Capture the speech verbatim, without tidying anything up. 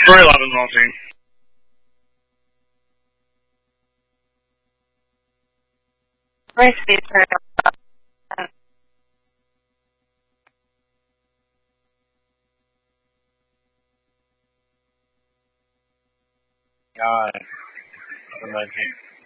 For eleven launching. Race speed for God. nineteen.